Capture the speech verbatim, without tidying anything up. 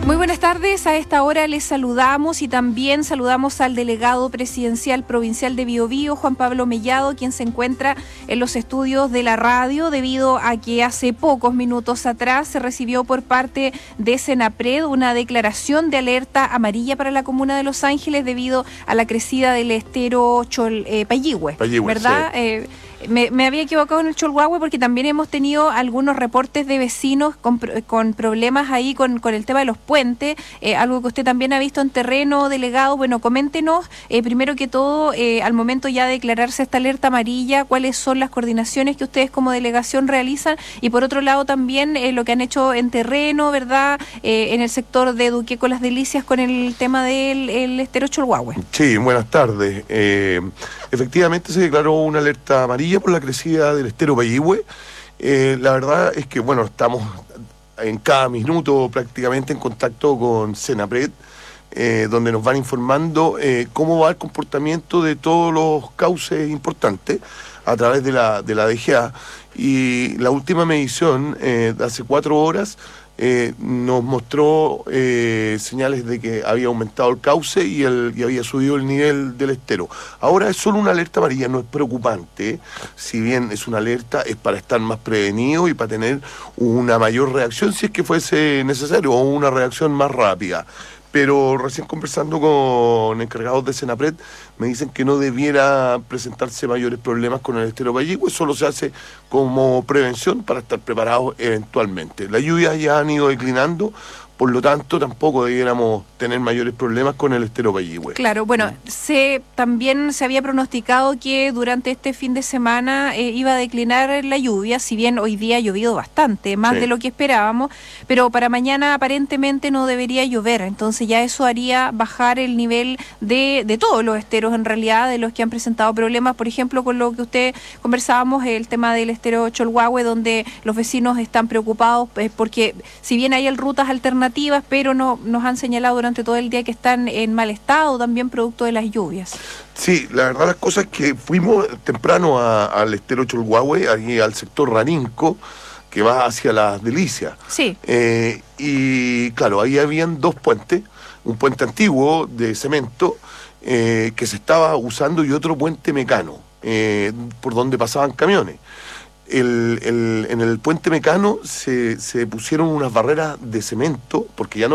Muy buenas tardes, a esta hora les saludamos y también saludamos al delegado presidencial provincial de Biobío, Juan Pablo Mellado, quien se encuentra en los estudios de la radio debido a que hace pocos minutos atrás se recibió por parte de Senapred una declaración de alerta amarilla para la comuna de Los Ángeles debido a la crecida del estero Chol, eh, Payihue, Payihue, ¿verdad? Sí. Eh, Me, me había equivocado en el Cholhuahue porque también hemos tenido algunos reportes de vecinos con, con problemas ahí con, con el tema de los puentes, eh, algo que usted también ha visto en terreno, delegado. Bueno, coméntenos, eh, primero que todo, eh, al momento ya de declararse esta alerta amarilla, cuáles son las coordinaciones que ustedes como delegación realizan y por otro lado también eh, lo que han hecho en terreno, ¿verdad?, eh, en el sector de Duqueco Las Delicias con el tema del el estero Cholhuahue. Sí, buenas tardes. Eh, efectivamente se declaró una alerta amarilla por la crecida del estero Payihue. Eh, la verdad es que, bueno, estamos en cada minuto prácticamente en contacto con Senapred, eh, donde nos van informando eh, cómo va el comportamiento de todos los cauces importantes a través de la, de la D G A. Y la última medición eh, de hace cuatro horas Eh, nos mostró eh, señales de que había aumentado el cauce y, el, y había subido el nivel del estero. Ahora es solo una alerta amarilla, no es preocupante. Si bien es una alerta, es para estar más prevenido y para tener una mayor reacción si es que fuese necesario, o una reacción más rápida. Pero recién conversando con encargados de Senapred, me dicen que no debiera presentarse mayores problemas con el estero Payihue, solo se hace como prevención para estar preparados eventualmente. Las lluvias ya han ido declinando, por lo tanto tampoco debiéramos tener mayores problemas con el estero Payihue. Claro, bueno, se, también se había pronosticado que durante este fin de semana eh, iba a declinar la lluvia, si bien hoy día ha llovido bastante, más Sí. de lo que esperábamos, pero para mañana aparentemente no debería llover, entonces ya eso haría bajar el nivel de, de todos los esteros en realidad, de los que han presentado problemas, por ejemplo, con lo que usted conversábamos, el tema del estero Cholhuahue, donde los vecinos están preocupados eh, porque si bien hay rutas alternativas, pero no nos han señalado durante todo el día que están en mal estado, también producto de las lluvias. Sí, la verdad las cosas es que fuimos temprano a, al estero Cholhuahue, allí al sector Raninco, que va hacia Las Delicias. Sí. Eh, y claro, ahí habían dos puentes, un puente antiguo de cemento eh, que se estaba usando y otro puente mecano, eh, por donde pasaban camiones. El, el, en el puente mecano se, se pusieron unas barreras de cemento, porque ya no